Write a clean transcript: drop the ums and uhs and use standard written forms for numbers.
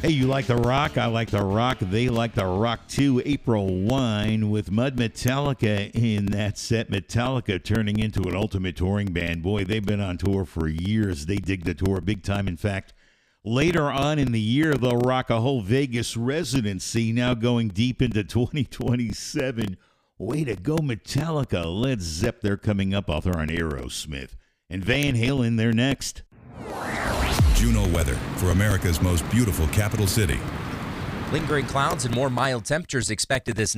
Hey, you like The Rock? I like The Rock. They like The Rock too. April Wine with Mud Metallica in that set. Metallica turning into an ultimate touring band. Boy, they've been on tour for years. They dig the tour big time. In fact, later on in the year, they'll rock a whole Vegas residency, now going deep into 2027. Way to go, Metallica. Led Zepp, they're coming up. I'll throw on Aerosmith. And Van Halen, they're next. Juno weather for America's most beautiful capital city. Lingering clouds and more mild temperatures expected this